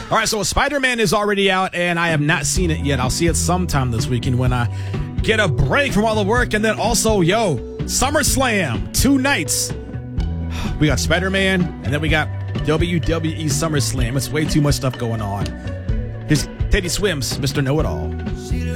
All right, so Spider-Man is already out, and I have not seen it yet. I'll see it sometime this weekend when I get a break from all the work. And then also, SummerSlam, 2 nights. We got Spider-Man, and then we got WWE SummerSlam. It's way too much stuff going on. Here's Teddy Swims, Mr. Know-It-All.